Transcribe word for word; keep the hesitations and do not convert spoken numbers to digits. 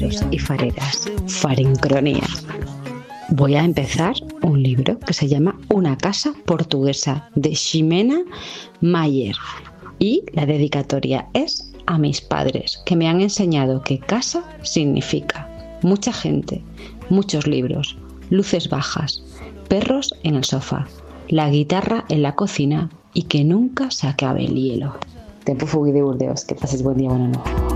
fareros y fareras, Farincronía. Voy a empezar un libro que se llama Una casa portuguesa, de Ximena Mayer, y la dedicatoria es a mis padres, que me han enseñado que casa significa mucha gente, muchos libros, luces bajas, perros en el sofá, la guitarra en la cocina y que nunca se acabe el hielo. Tempo fugui de Burdeos, que pases buen día, buena noche.